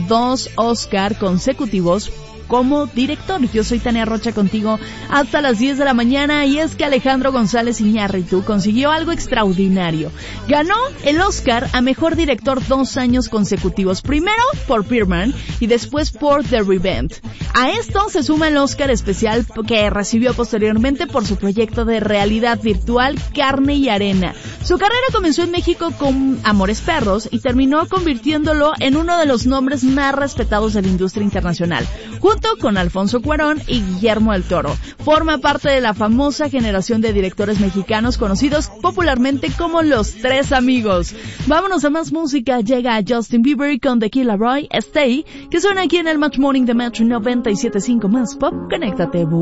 2 Oscar consecutivos como director. Yo soy Tania Rocha contigo hasta las 10 de la mañana y es que Alejandro González Iñárritu consiguió algo extraordinario. Ganó el Oscar a Mejor Director 2 años consecutivos, primero por Birdman y después por The Revenge. A esto se suma el Oscar especial que recibió posteriormente por su proyecto de realidad virtual Carne y Arena. Su carrera comenzó en México con Amores Perros y terminó convirtiéndolo en uno de los nombres más respetados de la industria internacional, junto con Alfonso Cuarón y Guillermo del Toro. Forma parte de la famosa generación de directores mexicanos conocidos popularmente como los Tres Amigos. Vámonos a más música. Llega Justin Bieber con The Kid Laroi, Stay, que suena aquí en el Match Morning de Metro 97.5 Más Pop. Conéctate,